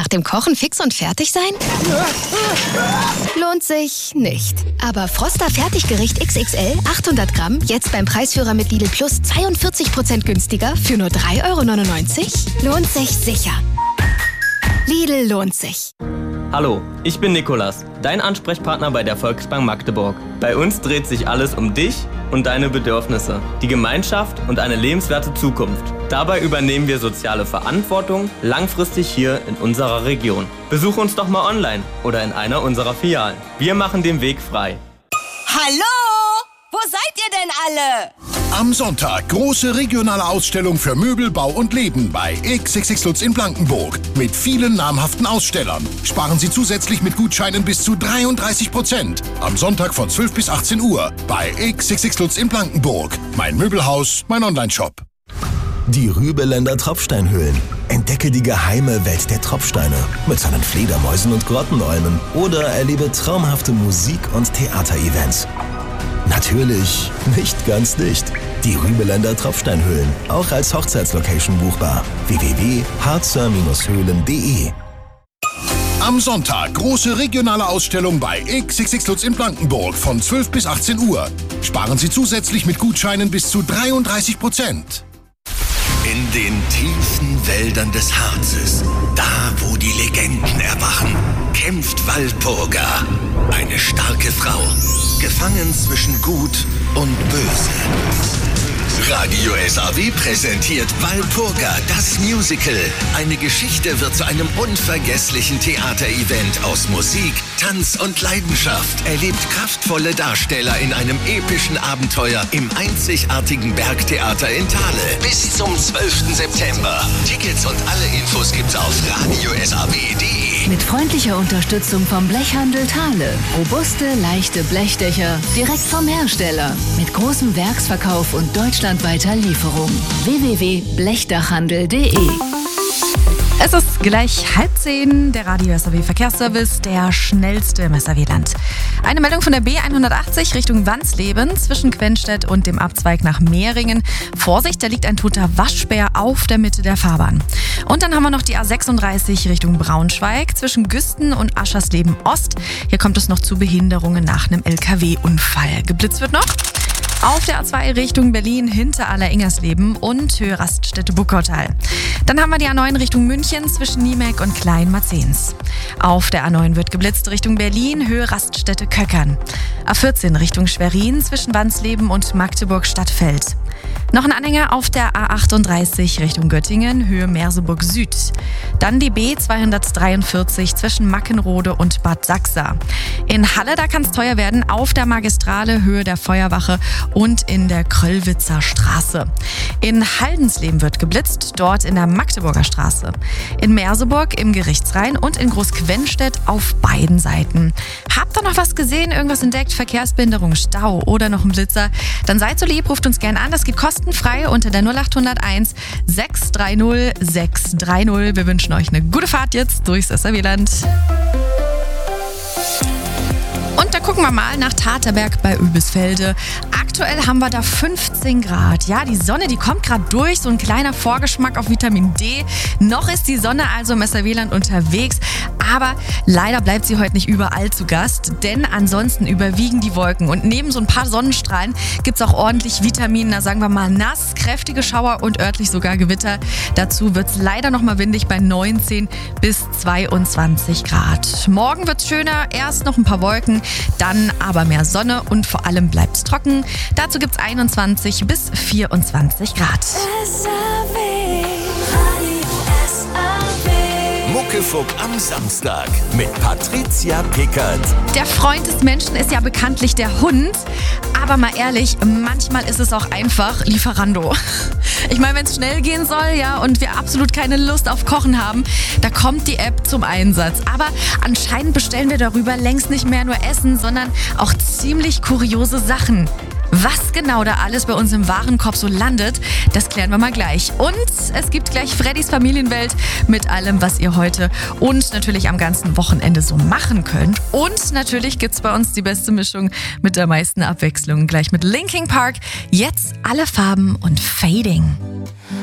nach dem Kochen fix und fertig sein? Lohnt sich nicht. Aber Froster Fertiggericht XXL 800 Gramm jetzt beim Preisführer mit Lidl Plus 42% günstiger für nur 3,99 €? Lohnt sich sicher. Lidl lohnt sich. Hallo, ich bin Nikolas, dein Ansprechpartner bei der Volksbank Magdeburg. Bei uns dreht sich alles um dich und deine Bedürfnisse, die Gemeinschaft und eine lebenswerte Zukunft. Dabei übernehmen wir soziale Verantwortung langfristig hier in unserer Region. Besuch uns doch mal online oder in einer unserer Filialen. Wir machen den Weg frei. Hallo? Wo seid ihr denn alle? Am Sonntag große regionale Ausstellung für Möbel, Bau und Leben bei XXX Lutz in Blankenburg mit vielen namhaften Ausstellern. Sparen Sie zusätzlich mit Gutscheinen bis zu 33%. Am Sonntag von 12 bis 18 Uhr bei XXX Lutz in Blankenburg. Mein Möbelhaus, mein Onlineshop. Die Rübeländer Tropfsteinhöhlen. Entdecke die geheime Welt der Tropfsteine mit seinen Fledermäusen und Grottenolmen oder erlebe traumhafte Musik- und Theaterevents. Natürlich nicht ganz dicht. Die Rübeländer Tropfsteinhöhlen, auch als Hochzeitslocation buchbar. www.harzer-höhlen.de. Am Sonntag große regionale Ausstellung bei XXX Lutz in Blankenburg von 12 bis 18 Uhr. Sparen Sie zusätzlich mit Gutscheinen bis zu 33%. In den tiefen Wäldern des Harzes, da wo die Legenden erwachen, kämpft Walpurga, eine starke Frau, gefangen zwischen Gut und Böse. Radio SAW präsentiert Walpurga, das Musical. Eine Geschichte wird zu einem unvergesslichen Theaterevent aus Musik, Tanz und Leidenschaft. Erlebt kraftvolle Darsteller in einem epischen Abenteuer im einzigartigen Bergtheater in Thale. Bis zum 12. September. Tickets und alle Infos gibt's auf radiosaw.de. Mit freundlicher Unterstützung vom Blechhandel Thale. Robuste, leichte Blechdächer direkt vom Hersteller. Mit großem Werksverkauf und deutschlandweiter Lieferung. www.blechdachhandel.de. Es ist gleich 9:30, der Radio SAW Verkehrsservice, der schnellste im SAW-Land. Eine Meldung von der B180 Richtung Wansleben zwischen Quenstedt und dem Abzweig nach Mehringen. Vorsicht, da liegt ein toter Waschbär auf der Mitte der Fahrbahn. Und dann haben wir noch die A36 Richtung Braunschweig zwischen Güsten und Aschersleben Ost. Hier kommt es noch zu Behinderungen nach einem LKW-Unfall. Geblitzt wird noch auf der A2 Richtung Berlin hinter Aller-Ingersleben und Höhe Raststätte Buckautal. Dann haben wir die A9 Richtung München zwischen Niemek und Kleinmarzens. Auf der A9 wird geblitzt Richtung Berlin, Höhe Raststätte Köckern. A14 Richtung Schwerin zwischen Wansleben und Magdeburg-Stadtfeld. Noch ein Anhänger auf der A38 Richtung Göttingen, Höhe Merseburg Süd. Dann die B243 zwischen Mackenrode und Bad Sachsa. In Halle, da kann es teuer werden, auf der Magistrale, Höhe der Feuerwache und in der Kröllwitzer Straße. In Haldensleben wird geblitzt, dort in der Magdeburger Straße. In Merseburg im Gerichtsrhein und in Großquenstedt auf beiden Seiten. Habt ihr noch was gesehen, irgendwas entdeckt, Verkehrsbehinderung, Stau oder noch ein Blitzer? Dann seid so lieb, ruft uns gerne an, das geht kostenfrei unter der 0801 630 630. Wir wünschen euch eine gute Fahrt jetzt durchs SAW-Land. Und da gucken wir mal nach Taterberg bei Oebisfelde. Aktuell haben wir da 15 Grad. Ja, die Sonne, die kommt gerade durch. So ein kleiner Vorgeschmack auf Vitamin D. Noch ist die Sonne also im SAW-Land unterwegs. Aber leider bleibt sie heute nicht überall zu Gast. Denn ansonsten überwiegen die Wolken. Und neben so ein paar Sonnenstrahlen gibt es auch ordentlich Vitamin. Da sagen wir mal nass, kräftige Schauer und örtlich sogar Gewitter. Dazu wird es leider noch mal windig bei 19 bis 22 Grad. Morgen wird es schöner. Erst noch ein paar Wolken. Dann aber mehr Sonne und vor allem bleibt es trocken. Dazu gibt es 21 bis 24 Grad. Muckefuck am Samstag mit Patricia Pickert. Der Freund des Menschen ist ja bekanntlich der Hund. Aber mal ehrlich, manchmal ist es auch einfach Lieferando. Ich meine, wenn es schnell gehen soll, ja, und wir absolut keine Lust auf Kochen haben, da kommt die App zum Einsatz. Aber anscheinend bestellen wir darüber längst nicht mehr nur Essen, sondern auch ziemlich kuriose Sachen. Was genau da alles bei uns im Warenkorb so landet, das klären wir mal gleich. Und es gibt gleich Freddys Familienwelt mit allem, was ihr heute und natürlich am ganzen Wochenende so machen könnt. Und natürlich gibt's bei uns die beste Mischung mit der meisten Abwechslung. Gleich mit Linkin Park. Jetzt alle Farben und Fading.